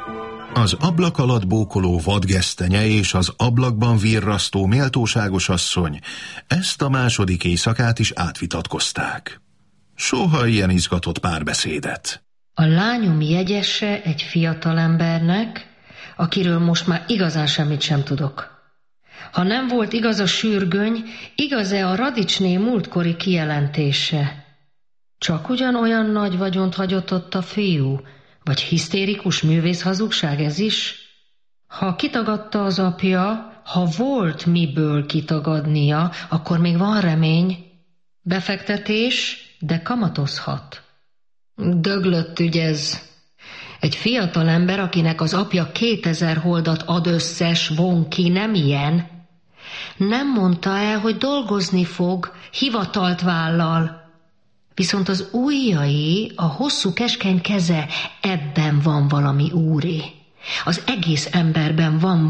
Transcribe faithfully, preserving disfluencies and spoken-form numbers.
Az ablak alatt bókoló vadgesztenye és az ablakban virrasztó méltóságos asszony ezt a második éjszakát is átvitatkozták. Soha ilyen izgatott párbeszédet. A lányom jegyese egy fiatalembernek, akiről most már igazán semmit sem tudok. Ha nem volt igaz a sürgöny, igaz-e a Radicsné múltkori kijelentése? Csak ugyanolyan nagy vagyont hagyott ott a fiú? Vagy hisztérikus művész hazugság ez is? Ha kitagadta az apja, ha volt miből kitagadnia, akkor még van remény. Befektetés, de kamatozhat. Döglött ügy ez. Egy fiatal ember, akinek az apja kétezer holdat ad összes, von ki, nem ilyen. Nem mondta el, hogy dolgozni fog, hivatalt vállal. Viszont az ujjai, a hosszú keskeny keze, ebben van valami úri. Az egész emberben van